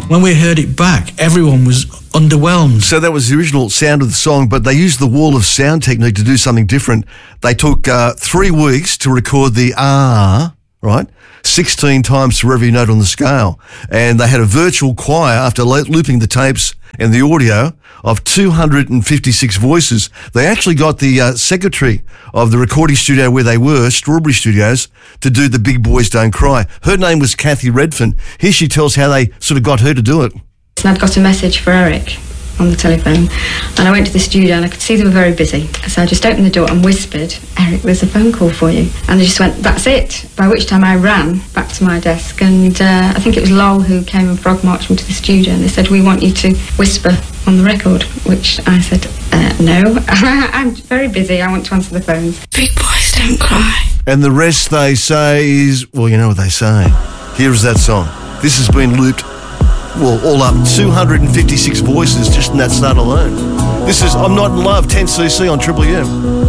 When we heard it back, everyone was underwhelmed. So that was the original sound of the song, but they used the wall of sound technique to do something different. They took 3 weeks to record the right? 16 times for every note on the scale. And they had a virtual choir after looping the tapes and the audio of 256 voices. They actually got the secretary of the recording studio where they were, Strawberry Studios, to do The Big Boys Don't Cry. Her name was Kathy Redfern. Here she tells how they sort of got her to do it. And I'd got a message for Eric on the telephone, and I went to the studio and I could see they were very busy. So I just opened the door and whispered, "Eric, there's a phone call for you." And they just went, "That's it." By which time I ran back to my desk, and I think it was Lowell who came and frog marched me to the studio, and they said, "We want you to whisper on the record," which I said, "No, I'm very busy, I want to answer the phones." Big boys don't cry. And the rest, they say, is, well, you know what they say. Here is that song. This has been looped, well, all up 256 voices just in that start alone. This is I'm Not in Love, 10cc on Triple M.